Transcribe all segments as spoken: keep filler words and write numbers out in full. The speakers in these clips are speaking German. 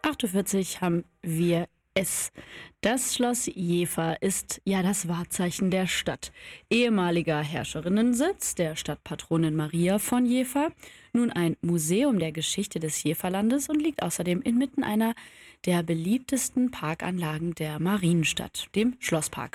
acht Uhr vierzig haben wir es. Das Schloss Jever ist ja das Wahrzeichen der Stadt. Ehemaliger Herrscherinnensitz der Stadtpatronin Maria von Jever. Nun ein Museum der Geschichte des Jeverlandes und liegt außerdem inmitten einer der beliebtesten Parkanlagen der Marienstadt, dem Schlosspark.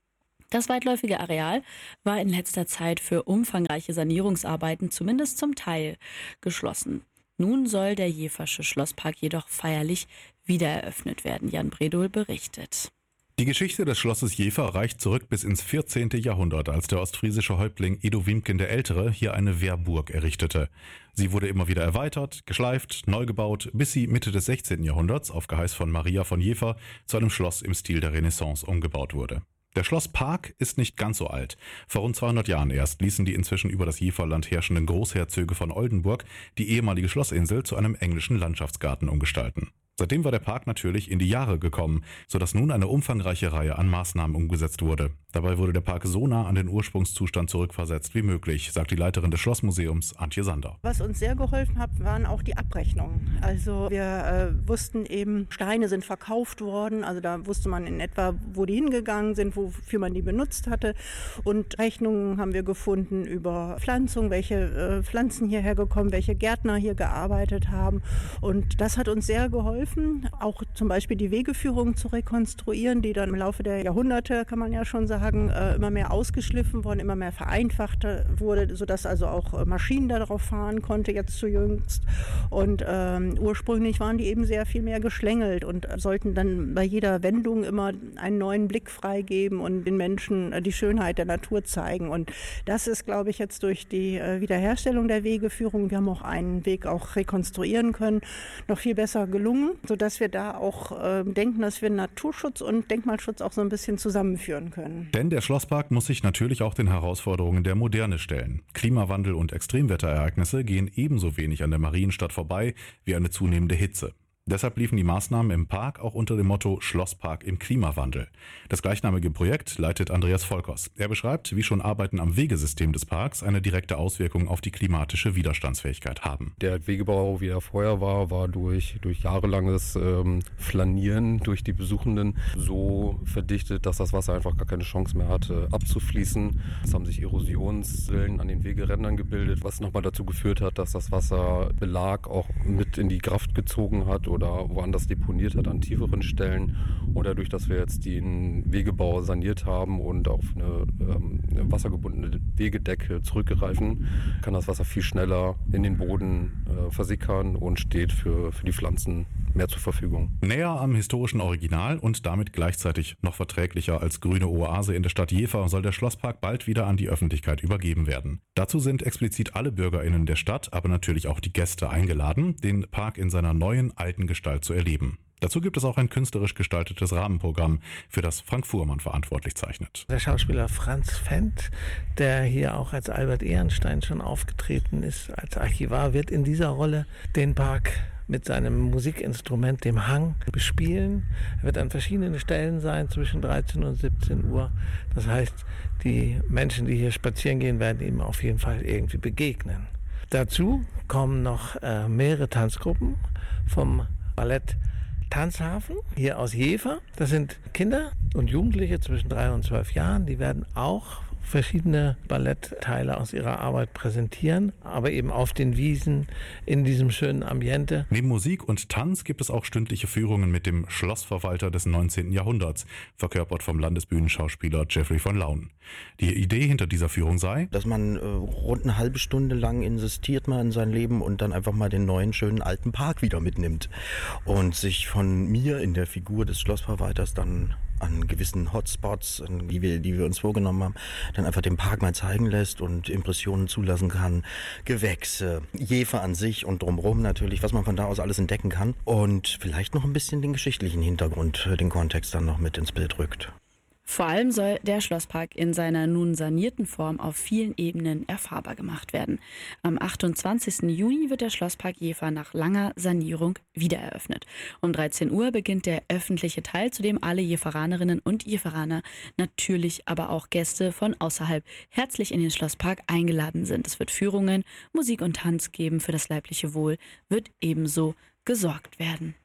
Das weitläufige Areal war in letzter Zeit für umfangreiche Sanierungsarbeiten zumindest zum Teil geschlossen. Nun soll der Jeversche Schlosspark jedoch feierlich wiedereröffnet werden. Jan Bredohl berichtet. Die Geschichte des Schlosses Jever reicht zurück bis ins vierzehnte. Jahrhundert, als der ostfriesische Häuptling Edo Wiemken der Ältere hier eine Wehrburg errichtete. Sie wurde immer wieder erweitert, geschleift, neu gebaut, bis sie Mitte des sechzehnten. Jahrhunderts auf Geheiß von Maria von Jever zu einem Schloss im Stil der Renaissance umgebaut wurde. Der Schlosspark ist nicht ganz so alt. Vor rund zweihundert Jahren erst ließen die inzwischen über das Jeverland herrschenden Großherzöge von Oldenburg die ehemalige Schlossinsel zu einem englischen Landschaftsgarten umgestalten. Seitdem war der Park natürlich in die Jahre gekommen, sodass nun eine umfangreiche Reihe an Maßnahmen umgesetzt wurde. Dabei wurde der Park so nah an den Ursprungszustand zurückversetzt wie möglich, sagt die Leiterin des Schlossmuseums, Antje Sander. Was uns sehr geholfen hat, waren auch die Abrechnungen. Also wir äh, wussten eben, Steine sind verkauft worden, also da wusste man in etwa, wo die hingegangen sind, wofür man die benutzt hatte. Und Rechnungen haben wir gefunden über Pflanzung, welche äh, Pflanzen hierher gekommen, welche Gärtner hier gearbeitet haben. Und das hat uns sehr geholfen, auch zum Beispiel die Wegeführung zu rekonstruieren, die dann im Laufe der Jahrhunderte, kann man ja schon sagen, immer mehr ausgeschliffen worden, immer mehr vereinfacht wurde, sodass also auch Maschinen darauf fahren konnte, jetzt zu jüngst. Und ähm, ursprünglich waren die eben sehr viel mehr geschlängelt und sollten dann bei jeder Wendung immer einen neuen Blick freigeben und den Menschen die Schönheit der Natur zeigen. Und das ist, glaube ich, jetzt durch die Wiederherstellung der Wegeführung, wir haben auch einen Weg auch rekonstruieren können, noch viel besser gelungen, sodass wir da auch äh, denken, dass wir Naturschutz und Denkmalschutz auch so ein bisschen zusammenführen können. Denn der Schlosspark muss sich natürlich auch den Herausforderungen der Moderne stellen. Klimawandel und Extremwetterereignisse gehen ebenso wenig an der Marienstadt vorbei wie eine zunehmende Hitze. Deshalb liefen die Maßnahmen im Park auch unter dem Motto Schlosspark im Klimawandel. Das gleichnamige Projekt leitet Andreas Volkers. Er beschreibt, wie schon Arbeiten am Wegesystem des Parks eine direkte Auswirkung auf die klimatische Widerstandsfähigkeit haben. Der Wegebau, wie er vorher war, war durch, durch jahrelanges ähm, Flanieren durch die Besuchenden so verdichtet, dass das Wasser einfach gar keine Chance mehr hatte abzufließen. Es haben sich Erosionsrillen an den Wegerändern gebildet, was nochmal dazu geführt hat, dass das Wasser Belag auch mit in die Graft gezogen hat oder woanders deponiert hat an tieferen Stellen. Und dadurch, dass wir jetzt den Wegebau saniert haben und auf eine, ähm, eine wassergebundene Wegedecke zurückgreifen, kann das Wasser viel schneller in den Boden äh, versickern und steht für, für die Pflanzen mehr zur Verfügung. Näher am historischen Original und damit gleichzeitig noch verträglicher als grüne Oase in der Stadt Jever soll der Schlosspark bald wieder an die Öffentlichkeit übergeben werden. Dazu sind explizit alle BürgerInnen der Stadt, aber natürlich auch die Gäste eingeladen, den Park in seiner neuen, alten Gestalt zu erleben. Dazu gibt es auch ein künstlerisch gestaltetes Rahmenprogramm, für das Frank Fuhrmann verantwortlich zeichnet. Der Schauspieler Franz Fendt, der hier auch als Albert Ehrenstein schon aufgetreten ist, als Archivar, wird in dieser Rolle den Park mit seinem Musikinstrument, dem Hang, bespielen. Er wird an verschiedenen Stellen sein, zwischen dreizehn und siebzehn Uhr. Das heißt, die Menschen, die hier spazieren gehen, werden ihm auf jeden Fall irgendwie begegnen. Dazu kommen noch äh, mehrere Tanzgruppen vom Ballett Tanzhafen, hier aus Jever. Das sind Kinder und Jugendliche zwischen drei und zwölf Jahren. Die werden auch verschiedene Ballettteile aus ihrer Arbeit präsentieren, aber eben auf den Wiesen in diesem schönen Ambiente. Neben Musik und Tanz gibt es auch stündliche Führungen mit dem Schlossverwalter des neunzehnten. Jahrhunderts, verkörpert vom Landesbühnenschauspieler Jeffrey von Laun. Die Idee hinter dieser Führung sei, dass man äh, rund eine halbe Stunde lang investiert mal in sein Leben und dann einfach mal den neuen, schönen alten Park wieder mitnimmt und sich von mir in der Figur des Schlossverwalters dann an gewissen Hotspots, die wir, die wir uns vorgenommen haben, dann einfach den Park mal zeigen lässt und Impressionen zulassen kann. Gewächse, Jever an sich und drumherum natürlich, was man von da aus alles entdecken kann. Und vielleicht noch ein bisschen den geschichtlichen Hintergrund, den Kontext dann noch mit ins Bild rückt. Vor allem soll der Schlosspark in seiner nun sanierten Form auf vielen Ebenen erfahrbar gemacht werden. Am achtundzwanzigsten Juni wird der Schlosspark Jever nach langer Sanierung wiedereröffnet. Um dreizehn Uhr beginnt der öffentliche Teil, zu dem alle Jeveranerinnen und Jeveraner, natürlich aber auch Gäste von außerhalb, herzlich in den Schlosspark eingeladen sind. Es wird Führungen, Musik und Tanz geben. Für das leibliche Wohl wird ebenso gesorgt werden.